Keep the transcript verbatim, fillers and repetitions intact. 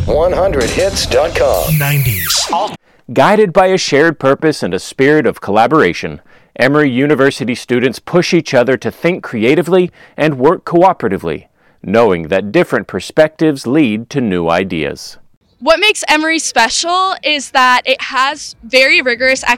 one hundred hits dot com. nineties. Guided by a shared purpose and a spirit of collaboration, Emory University students push each other to think creatively and work cooperatively, knowing that different perspectives lead to new ideas. What makes Emory special is that it has very rigorous